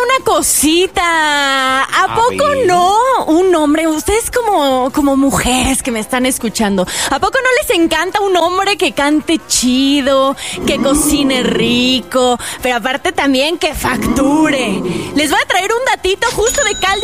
una cosita. ¿A poco no? Un hombre, ustedes como mujeres que me están escuchando, ¿a poco no les encanta un hombre que cante chido, que cocine rico, pero aparte también que facture? Les voy a traer un datito justo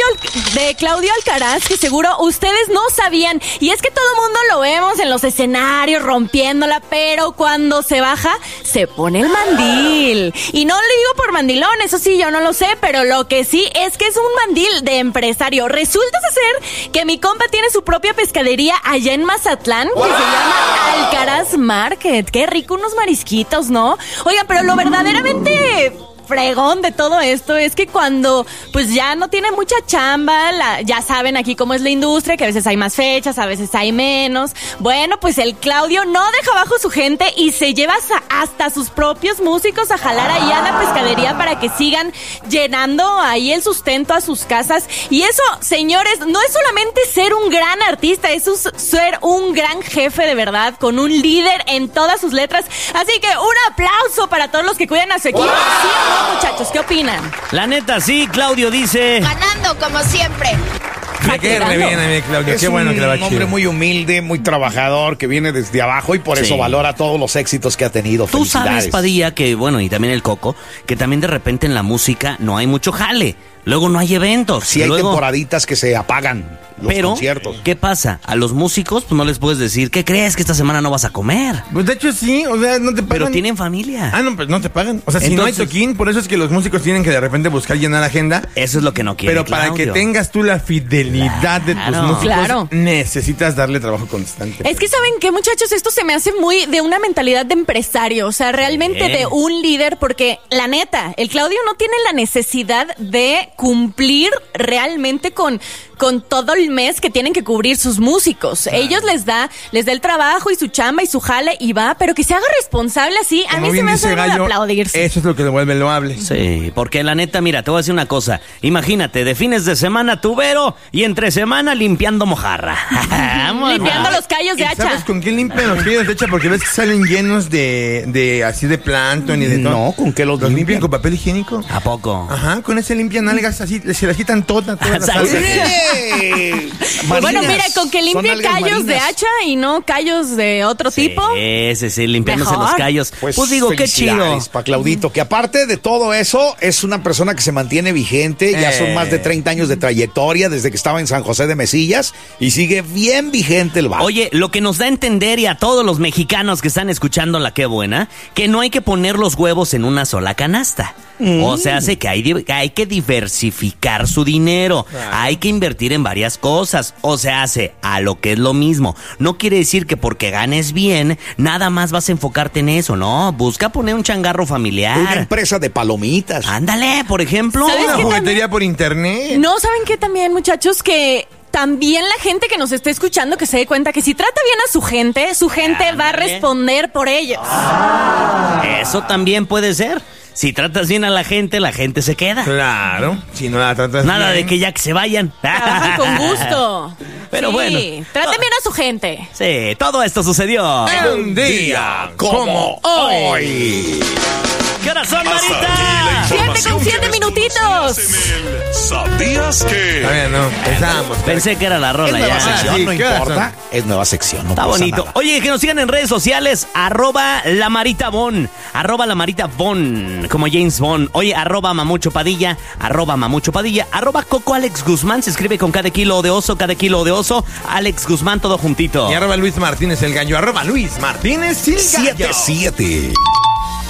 de Claudio Alcaraz que seguro ustedes no sabían. Y es que todo el mundo lo vemos en los escenarios rompiéndola, pero cuando se baja, se pone el mandil. Y no le digo por mandilón, eso sí, yo no lo sé, pero lo que sí es que es un mandil de empresario. Resulta ser que mi compa tiene su propia pescadería allá en Mazatlán, que se llama Alcaraz Market. Qué rico unos marisquitos, ¿no? Oigan, pero lo verdaderamente fregón de todo esto es que cuando pues ya no tiene mucha chamba, ya saben aquí cómo es la industria, que a veces hay más fechas, a veces hay menos. Bueno, pues el Claudio no deja abajo su gente y se lleva hasta sus propios músicos a jalar ahí a la pescadería para que sigan llenando ahí el sustento a sus casas. Y eso, señores, no es solamente ser un gran artista, eso es ser un gran jefe de verdad, con un líder en todas sus letras. Así que un aplauso para todos los que cuidan a su equipo. ¿Sí o no, muchachos? ¿Qué opinan? La neta, sí, Claudio dice... Ganando, como siempre. Me queda re bien a mí, Claudio. Qué bueno que le va chido. Es un hombre muy humilde, muy trabajador, que viene desde abajo y por eso valora todos los éxitos que ha tenido. Tú sabes, Padilla, que bueno, y también el Coco, que también de repente en la música no hay mucho jale. Luego no hay eventos. Sí, hay temporaditas que se apagan los conciertos. ¿Qué pasa? A los músicos pues no les puedes decir, ¿qué crees? Que esta semana no vas a comer. Pues de hecho sí, o sea, no te pagan. Pero tienen familia. Ah, no, pues no te pagan. O sea, si no hay toquín, por eso es que los músicos tienen que de repente buscar llenar agenda. Eso es lo que no quiere, Pero para Claudio. que tengas tú la fidelidad de tus músicos, necesitas darle trabajo constante. Es que ¿saben qué, muchachos? Esto se me hace muy de una mentalidad de empresario, o sea, realmente de un líder, porque la neta, el Claudio no tiene la necesidad de cumplir realmente con todo el mes que tienen que cubrir sus músicos. Claro. Ellos les da el trabajo y su chamba y su jale y va, pero que se haga responsable así, a mí se me hace de aplaudirse. Eso es lo que le vuelve loable. Sí, porque la neta, mira, te voy a decir una cosa. Imagínate, de fines de semana tubero y entre semana limpiando mojarra. Limpiando los callos de hacha. ¿Sabes con qué limpian los callos de hacha? Porque ves que salen llenos de así de plancton y de todo. No, ¿con qué los limpian? ¿Con papel higiénico? ¿A poco? Ajá, con ese limpian algas así, se las quitan todas las algas. Bueno, mira, con que limpie callos de hacha y no callos de otro tipo. Sí, limpiándose los callos. Pues digo, qué chido. Para Claudito, que aparte de todo eso, es una persona que se mantiene vigente. Ya son más de 30 años de trayectoria desde que estaba en San José de Mesillas y sigue bien vigente el vato. Oye, lo que nos da a entender, y a todos los mexicanos que están escuchando la Qué Buena, que no hay que poner los huevos en una sola canasta. O sea, hace que hay que diversificar su dinero. Hay que invertir en varias cosas. O sea, hace a lo que es lo mismo. No quiere decir que porque ganes bien, nada más vas a enfocarte en eso, ¿no? Busca poner un changarro familiar. Una empresa de palomitas. Ándale, por ejemplo. Una juguetería por internet. No, ¿saben qué también, muchachos? Que también la gente que nos esté escuchando que se dé cuenta que si trata bien a su gente va a responder por ellos. Eso también puede ser. Si tratas bien a la gente se queda. Claro, si no la tratas nada bien. De que ya que se vayan. Trabajan con gusto. Pero sí, bueno. Traten bien a su gente. Sí, todo esto sucedió un día como hoy. ¿Qué hora son, Marita? 7:07 minutitos. ¿Sabías que? Todavía no, empezamos. Pensé que era la rola Es nueva ya. sección, Sí, no ¿qué importa. Es nueva sección, no Está pasa bonito. nada. Oye, que nos sigan en redes sociales, @LaMaritaBon, @LaMaritaBon, como James Bond. Oye, @Mamucho Padilla, @Coco Alex Guzmán, se escribe con cada kilo de oso, Alex Guzmán, todo juntito. Y @Luis Martínez el gallo, @Luis Martínez el gallo. 7-7.